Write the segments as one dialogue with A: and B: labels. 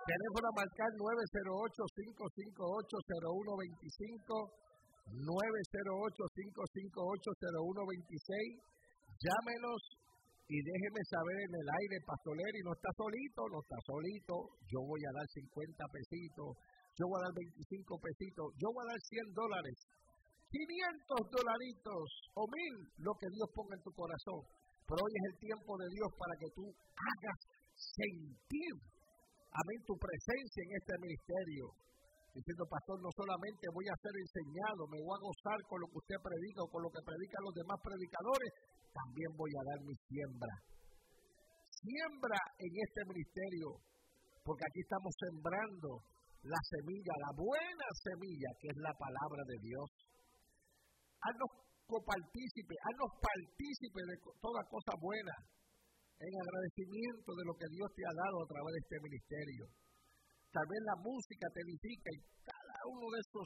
A: Teléfono a marcar 908-558-0125, 908-558-0126. Llámenos y déjeme saber en el aire, Pastor Eri, no está solito. Yo voy a dar 50 pesitos, yo voy a dar 25 pesitos, yo voy a dar $100, 500 dolaritos o 1,000, lo que Dios ponga en tu corazón. Pero hoy es el tiempo de Dios para que tú hagas sentir, amén, tu presencia en este ministerio. Diciendo, pastor, no solamente voy a ser enseñado, me voy a gozar con lo que usted predica o con lo que predican los demás predicadores, también voy a dar mi siembra. Siembra en este ministerio, porque aquí estamos sembrando la semilla, la buena semilla, que es la palabra de Dios. Haznos partícipe de toda cosa buena, en agradecimiento de lo que Dios te ha dado a través de este ministerio. Tal vez la música te edifica y cada uno de esos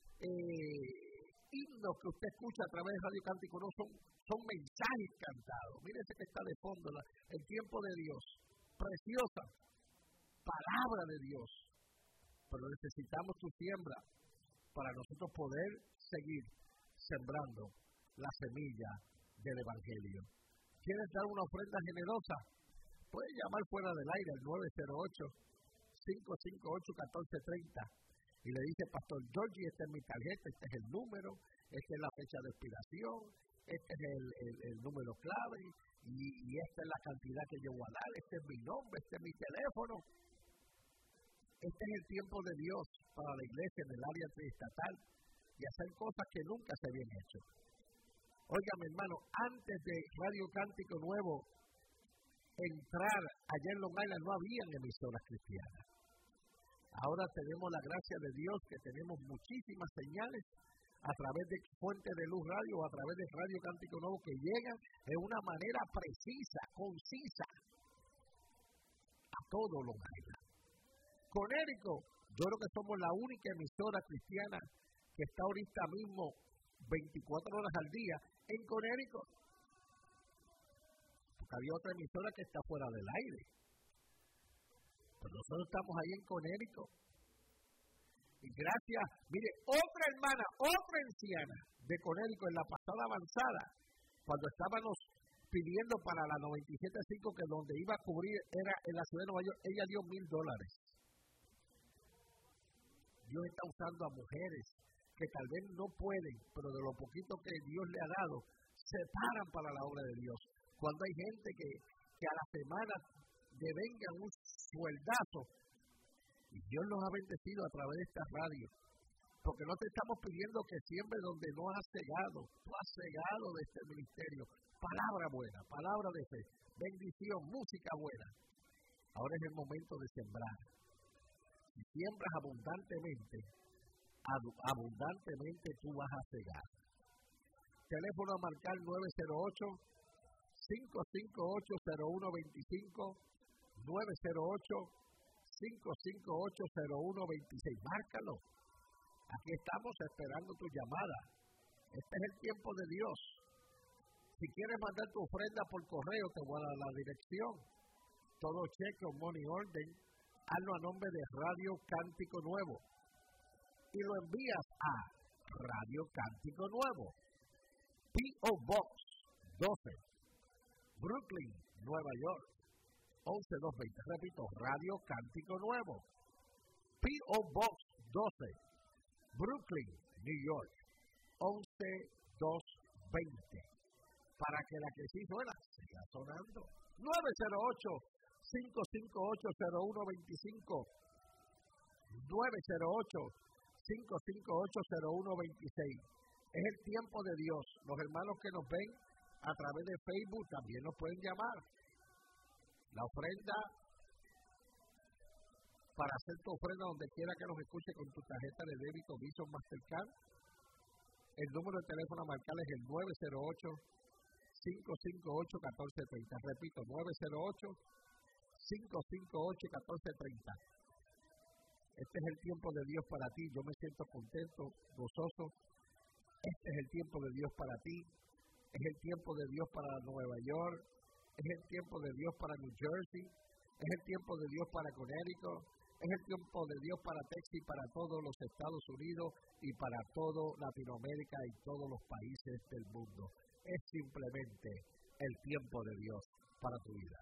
A: himnos que usted escucha a través de Radio Cántico no son mensajes cantados. Mírese que está de fondo el tiempo de Dios, preciosa palabra de Dios. Pero necesitamos tu siembra para nosotros poder seguir sembrando la semilla del Evangelio. ¿Quieres dar una ofrenda generosa? Puedes llamar fuera del aire al 908-558-1430 y le dice, Pastor Georgie, esta es mi tarjeta, este es el número, esta es la fecha de expiración, este es el número clave y esta es la cantidad que yo voy a dar, este es mi nombre, este es mi teléfono. Este es el tiempo de Dios para la iglesia en el área triestatal y hacer cosas que nunca se habían hecho. Óigame, hermano, antes de Radio Cántico Nuevo entrar allá en Long Island no habían emisoras cristianas. Ahora tenemos la gracia de Dios que tenemos muchísimas señales a través de Fuente de Luz Radio o a través de Radio Cántico Nuevo que llegan de una manera precisa, concisa a todo Long Island. Conérico, yo creo que somos la única emisora cristiana que está ahorita mismo 24 horas al día en Conérico. Porque había otra emisora que está fuera del aire. Pero nosotros estamos ahí en Conérico. Y gracias, mire, otra hermana, otra anciana de Conérico en la pasada avanzada, cuando estábamos pidiendo para la 97.5 que donde iba a cubrir era en la ciudad de Nueva York, ella dio $1,000. Dios está usando a mujeres que tal vez no pueden, pero de lo poquito que Dios le ha dado, se paran para la obra de Dios. Cuando hay gente que a la semana devengan un sueldazo, y Dios los ha bendecido a través de esta radio, porque no te estamos pidiendo que siembre donde no has cegado, tú has cegado de este ministerio. Palabra buena, palabra de fe, bendición, música buena. Ahora es el momento de sembrar. Si siembras abundantemente tú vas a cegar. Teléfono a marcar 908-558-0125, 908-558-0126. Márcalo. Aquí estamos esperando tu llamada. Este es el tiempo de Dios. Si quieres mandar tu ofrenda por correo, te voy a dar la dirección. Todo cheque o money order, hazlo a nombre de Radio Cántico Nuevo. Y lo envías a Radio Cántico Nuevo, P.O. Box 12, Brooklyn, Nueva York, 11220. Repito, Radio Cántico Nuevo, P.O. Box 12, Brooklyn, New York, 11220. Para que la que sí suena, siga sonando. 908-558-0125, 908-558-0126. Es el tiempo de Dios. Los hermanos que nos ven a través de Facebook también nos pueden llamar. La ofrenda, para hacer tu ofrenda donde quiera que nos escuche con tu tarjeta de débito, Visa o Mastercard, el número de teléfono a marcar es el 908-558-1430. Repito, 908-558-1430. Este es el tiempo de Dios para ti. Yo me siento contento, gozoso. Este es el tiempo de Dios para ti. Es el tiempo de Dios para Nueva York. Es el tiempo de Dios para New Jersey. Es el tiempo de Dios para Connecticut. Es el tiempo de Dios para Texas y para todos los Estados Unidos y para toda Latinoamérica y todos los países del mundo. Es simplemente el tiempo de Dios para tu vida.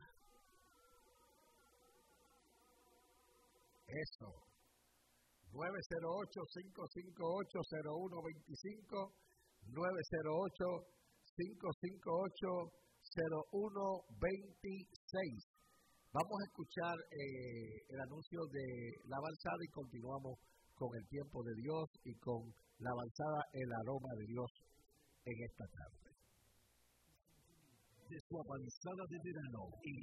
A: Eso. 908-558-0125, 908-558-0126. Vamos a escuchar el anuncio de la avanzada y continuamos con el tiempo de Dios y con la avanzada, el aroma de Dios en esta tarde.
B: De su avanzada de verano,